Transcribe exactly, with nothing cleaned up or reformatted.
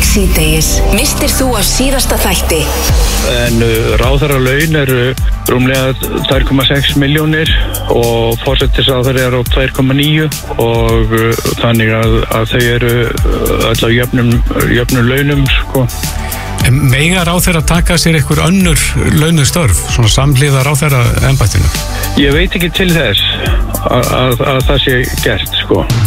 síðdegis. Mistir þú af síðasta þætti? En uh, ráðherralaun eru rúmlega tvö komma sex milljónir og forsætisráðherra er á tvö komma níu og uh, þannig að, að þau eru öll á jöfnum, jöfnum launum, sko. En mega ráðherra taka sér einhver önnur launustörf, svona samhliða ráðherra embættinu? Ég veit ekki til þess að, að, að það sé gert, sko.